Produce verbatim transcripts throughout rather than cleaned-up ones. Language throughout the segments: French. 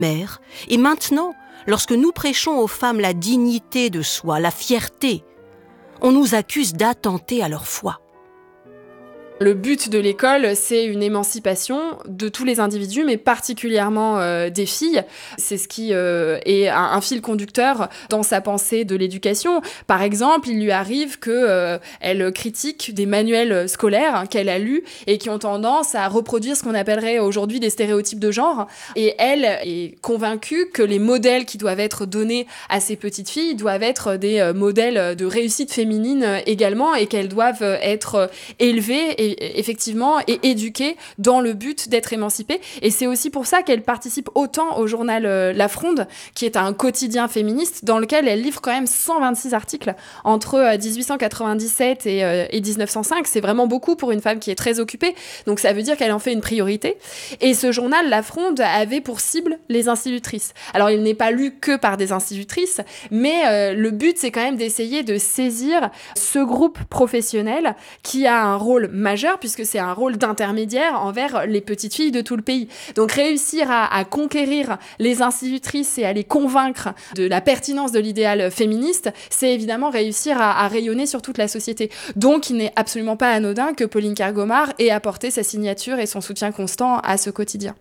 mère. Et maintenant, lorsque nous prêchons aux femmes la dignité de soi, la fierté, on nous accuse d'attenter à leur foi. Le but de l'école, c'est une émancipation de tous les individus, mais particulièrement euh, des filles. C'est ce qui euh, est un, un fil conducteur dans sa pensée de l'éducation. Par exemple, il lui arrive qu'elle euh, critique des manuels scolaires hein, qu'elle a lus et qui ont tendance à reproduire ce qu'on appellerait aujourd'hui des stéréotypes de genre. Et elle est convaincue que les modèles qui doivent être donnés à ces petites filles doivent être des euh, modèles de réussite féminine euh, également, et qu'elles doivent être euh, élevées et effectivement, et éduquée dans le but d'être émancipée. Et c'est aussi pour ça qu'elle participe autant au journal euh, La Fronde, qui est un quotidien féministe dans lequel elle livre quand même cent vingt-six articles entre euh, dix-huit cent quatre-vingt-dix-sept et, euh, et dix-neuf cent cinq. C'est vraiment beaucoup pour une femme qui est très occupée. Donc ça veut dire qu'elle en fait une priorité. Et ce journal La Fronde avait pour cible les institutrices. Alors il n'est pas lu que par des institutrices, mais euh, le but c'est quand même d'essayer de saisir ce groupe professionnel qui a un rôle majeur, puisque c'est un rôle d'intermédiaire envers les petites filles de tout le pays. Donc réussir à, à conquérir les institutrices et à les convaincre de la pertinence de l'idéal féministe, c'est évidemment réussir à, à rayonner sur toute la société. Donc il n'est absolument pas anodin que Pauline Kergomar ait apporté sa signature et son soutien constant à ce quotidien.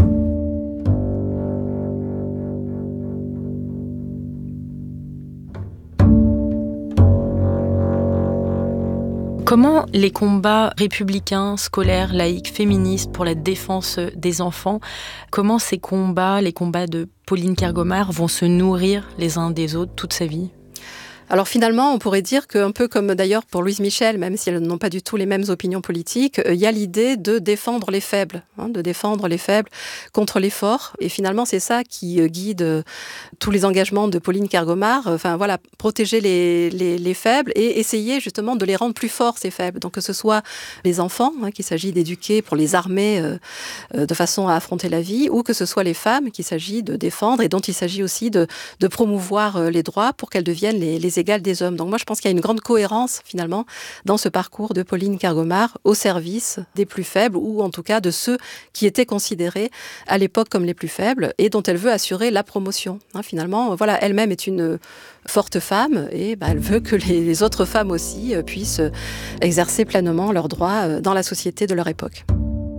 Comment les combats républicains, scolaires, laïques, féministes pour la défense des enfants, comment ces combats, les combats de Pauline Kergomar vont se nourrir les uns des autres toute sa vie ? Alors finalement, on pourrait dire qu'un peu comme d'ailleurs pour Louise Michel, même si elles n'ont pas du tout les mêmes opinions politiques, il y a l'idée de défendre les faibles, hein, de défendre les faibles contre les forts. Et finalement, c'est ça qui guide tous les engagements de Pauline Kergomar. Enfin voilà, protéger les, les, les faibles et essayer justement de les rendre plus forts, ces faibles. Donc que ce soit les enfants, hein, qu'il s'agit d'éduquer pour les armer euh, de façon à affronter la vie, ou que ce soit les femmes qu'il s'agit de défendre et dont il s'agit aussi de, de promouvoir les droits pour qu'elles deviennent les, les égales des hommes. Donc moi, je pense qu'il y a une grande cohérence, finalement, dans ce parcours de Pauline Kergomar au service des plus faibles, ou en tout cas de ceux qui étaient considérés à l'époque comme les plus faibles, et dont elle veut assurer la promotion. Hein, finalement, voilà, elle-même est une forte femme, et bah, elle veut que les, les autres femmes aussi euh, puissent exercer pleinement leurs droits euh, dans la société de leur époque.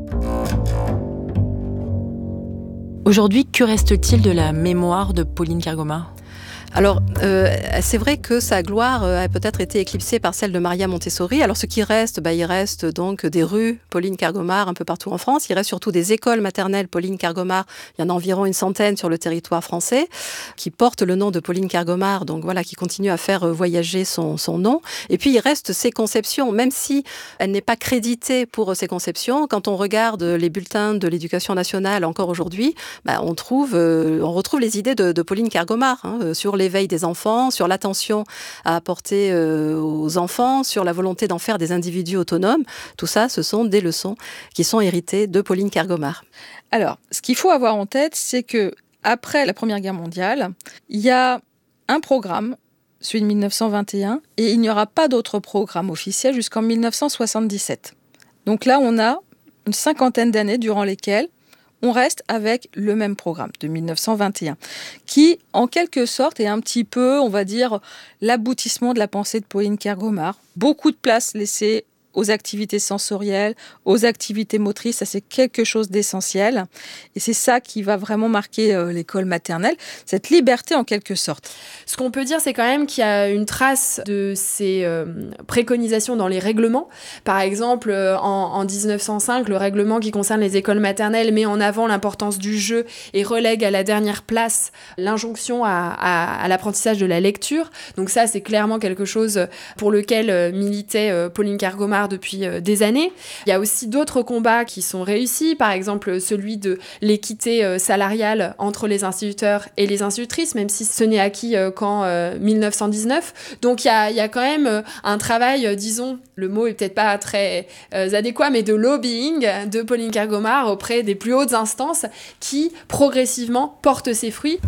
Aujourd'hui, que reste-t-il de la mémoire de Pauline Kergomar ? Alors, euh, c'est vrai que sa gloire euh, a peut-être été éclipsée par celle de Maria Montessori. Alors, ce qui reste, bah, il reste donc des rues Pauline Kergomar un peu partout en France. Il reste surtout des écoles maternelles Pauline Kergomar. Il y en a environ une centaine sur le territoire français qui portent le nom de Pauline Kergomar, donc voilà, qui continue à faire voyager son, son nom. Et puis, il reste ses conceptions, même si elle n'est pas créditée pour ses conceptions. Quand on regarde les bulletins de l'éducation nationale encore aujourd'hui, bah, on trouve, euh, on retrouve les idées de, de Pauline Kergomar hein, sur l'éveil des enfants, sur l'attention à apporter euh, aux enfants, sur la volonté d'en faire des individus autonomes. Tout ça, ce sont des leçons qui sont héritées de Pauline Kergomar. Alors, ce qu'il faut avoir en tête, c'est que après la Première Guerre mondiale, il y a un programme, celui de mille neuf cent vingt et un, et il n'y aura pas d'autre programme officiel jusqu'en mille neuf cent soixante-dix-sept. Donc là, on a une cinquantaine d'années durant lesquelles on reste avec le même programme de mille neuf cent vingt et un, qui, en quelque sorte, est un petit peu, on va dire, l'aboutissement de la pensée de Pauline Kergomar. Beaucoup de place laissée aux activités sensorielles, aux activités motrices, ça c'est quelque chose d'essentiel. Et c'est ça qui va vraiment marquer euh, l'école maternelle, cette liberté en quelque sorte. Ce qu'on peut dire, c'est quand même qu'il y a une trace de ces euh, préconisations dans les règlements. Par exemple, euh, en, en dix-neuf cent cinq, le règlement qui concerne les écoles maternelles met en avant l'importance du jeu et relègue à la dernière place l'injonction à, à, à l'apprentissage de la lecture. Donc ça, c'est clairement quelque chose pour lequel euh, militait euh, Pauline Kergomar depuis euh, des années. Il y a aussi d'autres combats qui sont réussis, par exemple celui de l'équité euh, salariale entre les instituteurs et les institutrices, même si ce n'est acquis euh, qu'en euh, mille neuf cent dix-neuf. Donc il y a, il y a quand même euh, un travail, euh, disons, le mot est peut-être pas très euh, adéquat, mais de lobbying de Pauline Kergomar auprès des plus hautes instances qui, progressivement, portent ses fruits.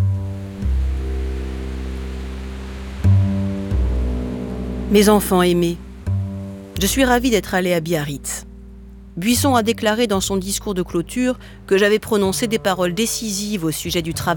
Mes enfants aimés, je suis ravie d'être allée à Biarritz. Buisson a déclaré dans son discours de clôture que j'avais prononcé des paroles décisives au sujet du travail